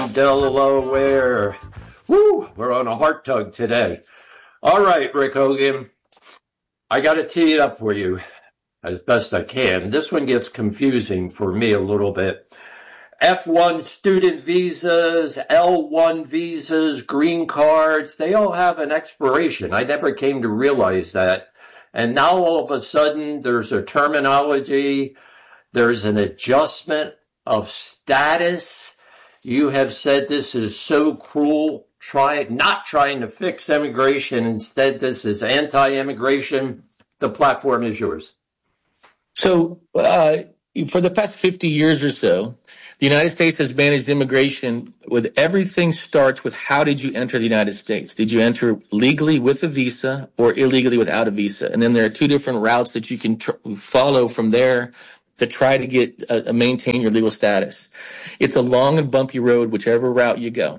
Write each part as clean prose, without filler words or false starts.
Delaware. Woo, we're on a heart tug today. All right, Rick Hogan, I got to tee it up for you as best I can. This one gets confusing for me a little bit. F1 student visas, L1 visas, green cards, they all have an expiration. I never came to realize that. And now all of a sudden there's a terminology, there's an adjustment of status. You have said this is so cruel, not trying to fix immigration. Instead, this is anti-immigration. The platform is yours. So for the past 50 years or so, the United States has managed immigration with everything starts with how did you enter the United States? Did you enter legally with a visa or illegally without a visa? And then there are two different routes that you can follow from there to try to get maintain your legal status. It's a long and bumpy road, whichever route you go.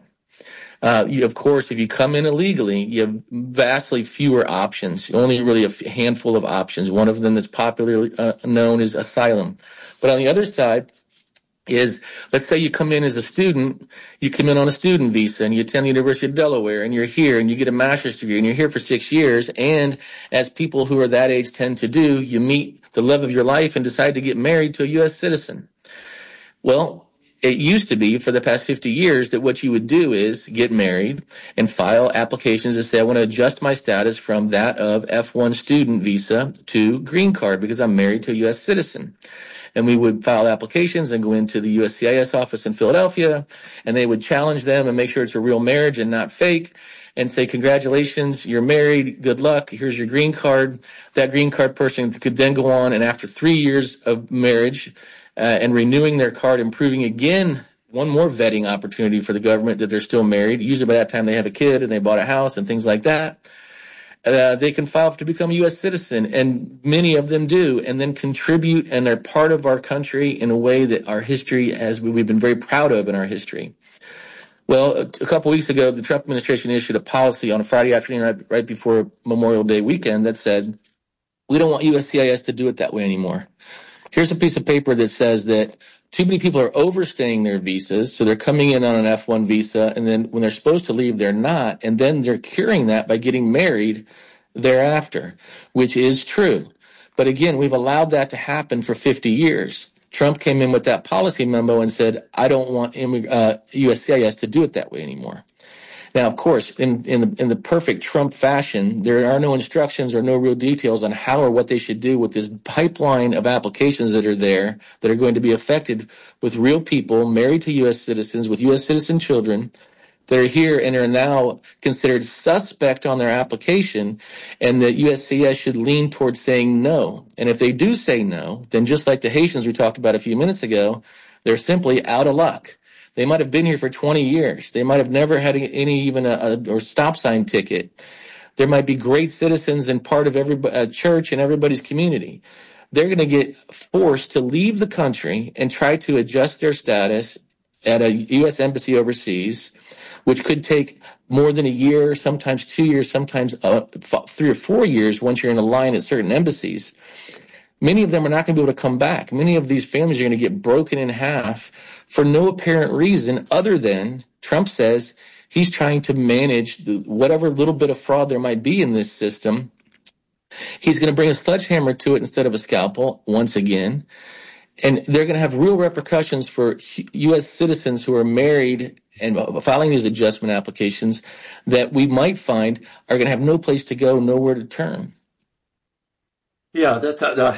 Of course, if you come in illegally, you have vastly fewer options, only really a handful of options. One of them that's popularly known as asylum. But on the other side is, let's say you come in as a student, you come in on a student visa and you attend the University of Delaware and you're here and you get a master's degree and you're here for 6 years. And as people who are that age tend to do, you meet the love of your life and decide to get married to a U.S. citizen. Well, it used to be for the past 50 years that what you would do is get married and file applications that say, I want to adjust my status from that of F1 student visa to green card because I'm married to a U.S. citizen. And we would file applications and go into the USCIS office in Philadelphia, and they would challenge them and make sure it's a real marriage and not fake, and say, congratulations, you're married, good luck, here's your green card. That green card person could then go on, and after 3 years of marriage and renewing their card and proving again one more vetting opportunity for the government that they're still married, usually by that time they have a kid and they bought a house and things like that, they can file to become a U.S. citizen, and many of them do, and then contribute, and they're part of our country in a way that our history we've been very proud of in our history. Well, a couple weeks ago, the Trump administration issued a policy on a Friday afternoon right before Memorial Day weekend that said, we don't want USCIS to do it that way anymore. Here's a piece of paper that says that too many people are overstaying their visas, so they're coming in on an F1 visa, and then when they're supposed to leave, they're not, and then they're curing that by getting married thereafter, which is true. But again, we've allowed that to happen for 50 years. Trump came in with that policy memo and said, I don't want USCIS to do it that way anymore. Now, of course, in the perfect Trump fashion, there are no instructions or no real details on how or what they should do with this pipeline of applications that are there that are going to be affected with real people married to U.S. citizens with U.S. citizen children that are here and are now considered suspect on their application, and that USCIS should lean towards saying no. And if they do say no, then just like the Haitians we talked about a few minutes ago, they're simply out of luck. They might have been here for 20 years. They might have never had even a stop sign ticket. There might be great citizens and part of every church and everybody's community. They're going to get forced to leave the country and try to adjust their status at a U.S. embassy overseas, which could take more than a year, sometimes 2 years, sometimes 3 or 4 years once you're in a line at certain embassies. Many of them are not going to be able to come back. Many of these families are going to get broken in half for no apparent reason other than Trump says he's trying to manage whatever little bit of fraud there might be in this system. He's going to bring a sledgehammer to it instead of a scalpel once again. And they're going to have real repercussions for U.S. citizens who are married and filing these adjustment applications that we might find are going to have no place to go, nowhere to turn. Yeah, that's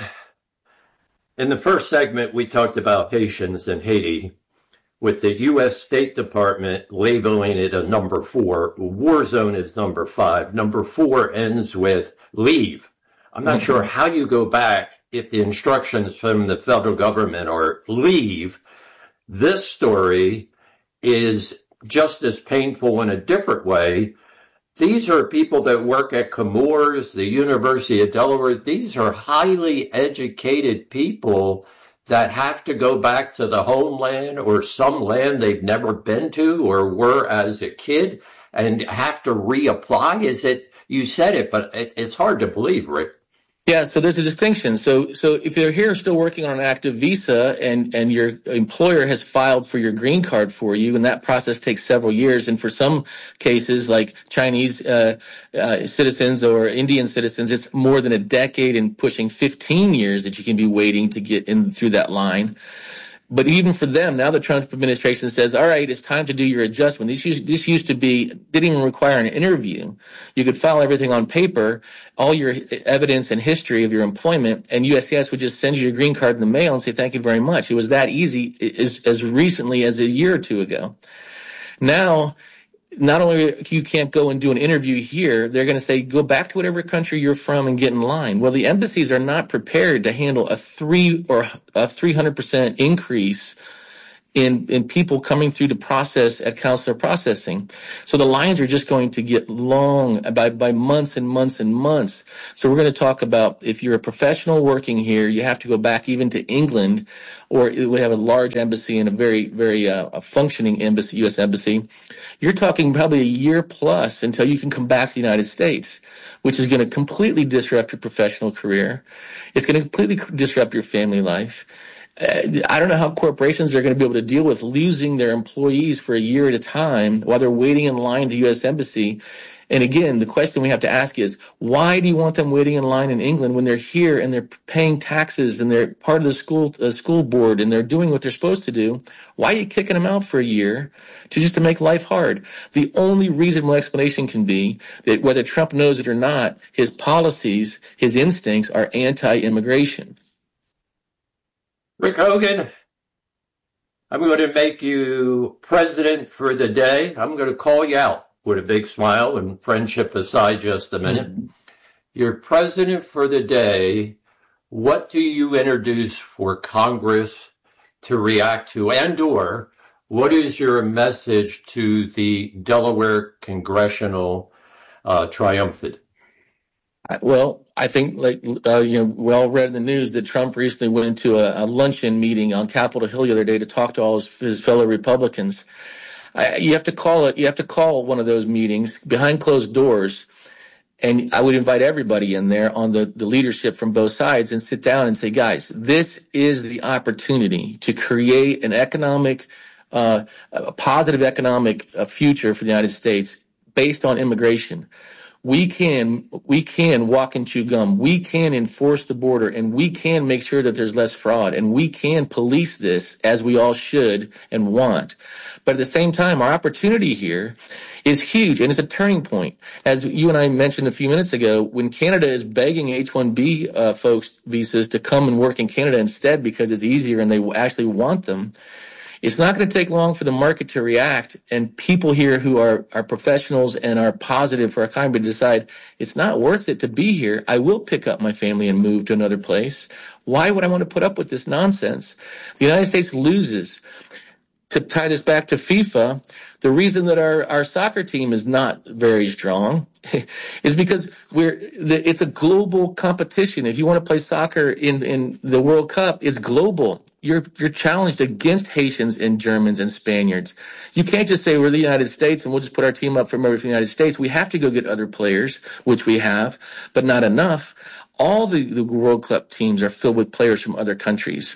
in the first segment, we talked about Haitians in Haiti, with the U.S. State Department labeling it a number 4. War zone is number 5. Number 4 ends with leave. I'm not sure how you go back if the instructions from the federal government are leave. This story is just as painful in a different way. These are people that work at Chemours, the University of Delaware. These are highly educated people that have to go back to the homeland or some land they've never been to or were as a kid and have to reapply. You said it, but it's hard to believe, Rick. Yeah, so there's a distinction. So if you're here still working on an active visa and your employer has filed for your green card for you, and that process takes several years, and for some cases like Chinese citizens or Indian citizens, it's more than a decade and pushing 15 years that you can be waiting to get in through that line. But even for them, now the Trump administration says, all right, it's time to do your adjustment. This used to be, didn't even require an interview. You could file everything on paper, all your evidence and history of your employment, and USCIS would just send you your green card in the mail and say, thank you very much. It was that easy as recently as a year or two ago. Now, not only you can't go and do an interview here, they're going to say, go back to whatever country you're from and get in line. Well, the embassies are not prepared to handle a 300% increase in people coming through the process at consular processing. So the lines are just going to get long by months and months and months. So we're going to talk about if you're a professional working here, you have to go back even to England, or we have a large embassy and a very, very functioning embassy, U.S. embassy. You're talking probably a year plus until you can come back to the United States, which is going to completely disrupt your professional career. It's going to completely disrupt your family life. I don't know how corporations are going to be able to deal with losing their employees for a year at a time while they're waiting in line at the U.S. Embassy. And again, the question we have to ask is, why do you want them waiting in line in England when they're here and they're paying taxes and they're part of the school board and they're doing what they're supposed to do? Why are you kicking them out for a year to make life hard? The only reasonable explanation can be that whether Trump knows it or not, his policies, his instincts are anti-immigration. Rick Hogan, I'm going to make you president for the day. I'm going to call you out with a big smile and friendship aside just a minute. Mm-hmm. You're president for the day. What do you introduce for Congress to react to, and/or what is your message to the Delaware congressional triumvirate? Well, I think, we all read in the news that Trump recently went to a luncheon meeting on Capitol Hill the other day to talk to all his fellow Republicans. You have to call it. You have to call one of those meetings behind closed doors, and I would invite everybody in there on the leadership from both sides and sit down and say, guys, this is the opportunity to create an economic, a positive economic future for the United States based on immigration. We can walk and chew gum. We can enforce the border, and we can make sure that there's less fraud, and we can police this as we all should and want. But at the same time, our opportunity here is huge, and it's a turning point. As you and I mentioned a few minutes ago, when Canada is begging H-1B folks visas to come and work in Canada instead because it's easier and they actually want them, it's not going to take long for the market to react and people here who are professionals and are positive for our economy to decide it's not worth it to be here. I will pick up my family and move to another place. Why would I want to put up with this nonsense? The United States loses. To tie this back to FIFA, the reason that our soccer team is not very strong is because it's a global competition. If you want to play soccer in the World Cup, it's global. You're challenged against Haitians and Germans and Spaniards. You can't just say we're the United States and we'll just put our team up from the United States. We have to go get other players, which we have, but not enough. All the World Cup teams are filled with players from other countries.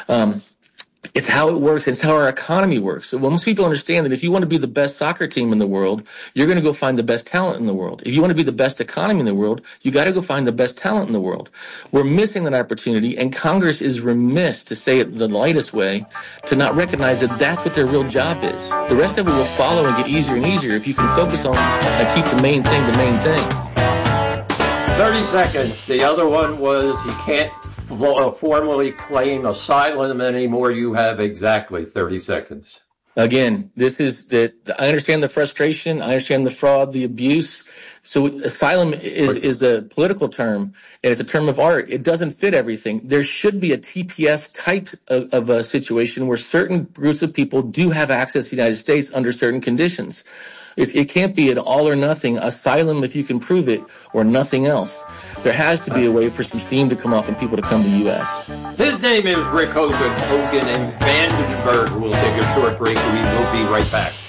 It's how it works. It's how our economy works. So most people understand that if you want to be the best soccer team in the world, you're going to go find the best talent in the world. If you want to be the best economy in the world, you got to go find the best talent in the world. We're missing that opportunity, and Congress is remiss, to say it the lightest way, to not recognize that that's what their real job is. The rest of it will follow and get easier and easier if you can focus on and keep the main thing the main thing. 30 seconds. The other one was you can't formally claim asylum anymore. You have exactly 30 seconds. Again, this is that I understand the frustration. I understand the fraud, the abuse. So asylum is a political term, and it's a term of art. It doesn't fit everything. There should be a TPS type of a situation where certain groups of people do have access to the United States under certain conditions. It can't be an all or nothing asylum if you can prove it, or nothing else. There has to be a way for some steam to come off and people to come to the U.S. His name is Rick Hogan. Hogan and Vandenberg will take a short break. We will be right back.